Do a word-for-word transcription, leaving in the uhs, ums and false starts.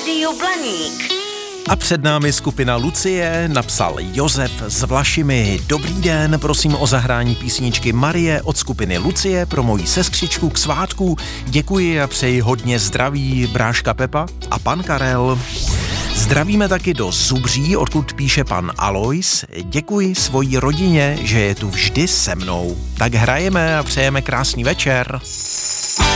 Rádio Blaník. A před námi skupina Lucie, napsal Josef z Vlašimi. Dobrý den, prosím o zahrání písničky Marie od skupiny Lucie pro moji sestřičku k svátku. Děkuji a přeji hodně zdraví, bráška Pepa a pan Karel. Zdravíme taky do Zubří, odkud píše pan Alois. Děkuji svojí rodině, že je tu vždy se mnou. Tak hrajeme a přejeme krásný večer.